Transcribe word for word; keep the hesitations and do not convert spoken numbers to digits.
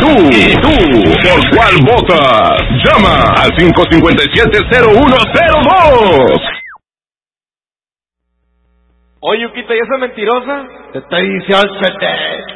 tú? ¿Y tú? ¿Por cuál votas? Llama al cinco cinco siete, cero uno cero dos. Oye, Yuquita, ¿y esa mentirosa? Te estoy diciendo,